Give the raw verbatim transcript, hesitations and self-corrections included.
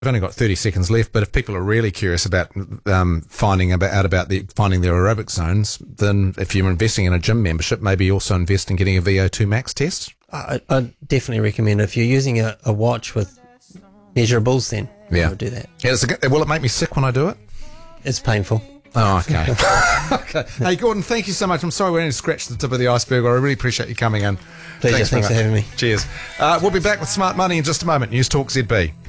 We've only got thirty seconds left, but if people are really curious about um, finding about, out about the, finding their aerobic zones, then if you're investing in a gym membership, maybe also invest in getting a V O two max test. I, I definitely recommend if you're using a, a watch with measurables, then yeah. I would do that. Yeah, is it, will it make me sick when I do it? It's painful. Oh, okay. okay. Hey, Gordon, thank you so much. I'm sorry we only scratched the tip of the iceberg. I really appreciate you coming in. Pleasure. Thanks, Thanks for having me. Cheers. Uh, we'll be back with Smart Money in just a moment. News Talk Z B.